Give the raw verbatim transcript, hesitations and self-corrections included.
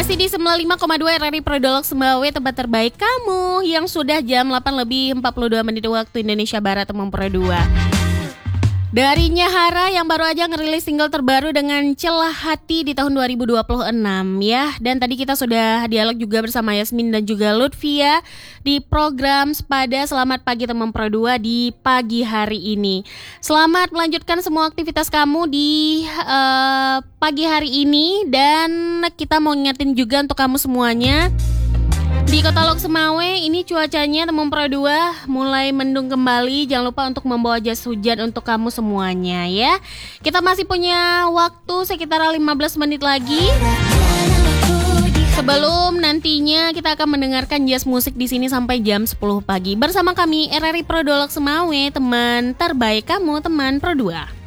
Masih di sembilan puluh lima koma dua R R I Prodolog Sembawe, tempat terbaik kamu, yang sudah jam delapan lebih empat puluh dua menit waktu Indonesia Barat, teman Pro dua. Dari Nyahara yang baru aja ngerilis single terbaru dengan Celah Hati di tahun dua ribu dua puluh enam ya. Dan tadi kita sudah dialog juga bersama Yasmin dan juga Lutfia di program Sepada. Selamat pagi teman Pro dua di pagi hari ini. Selamat melanjutkan semua aktivitas kamu di uh, pagi hari ini. Dan kita mau ngingetin juga untuk kamu semuanya, di Kota Lok Semawe ini cuacanya teman Pro dua mulai mendung kembali. Jangan lupa untuk membawa jas hujan untuk kamu semuanya ya. Kita masih punya waktu sekitar lima belas menit lagi sebelum nantinya kita akan mendengarkan jazz musik di sini sampai jam sepuluh pagi bersama kami R R I Prodolog Semawe, teman terbaik kamu, teman Pro dua.